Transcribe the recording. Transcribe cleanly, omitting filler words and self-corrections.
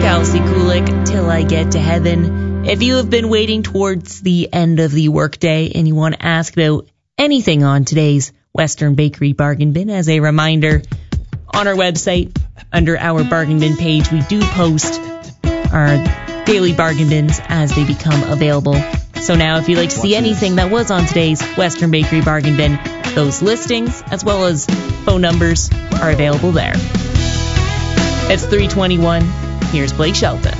Kelsey Kulik, Till I Get to Heaven. If you have been waiting towards the end of the workday and you want to ask about anything on today's Western Bakery Bargain Bin, as a reminder, on our website, under our Bargain Bin page, we do post our daily bargain bins as they become available. So now if you'd like to see anything that was on today's Western Bakery Bargain Bin, those listings as well as phone numbers are available there. It's 3:21. Here's Blake Shelton.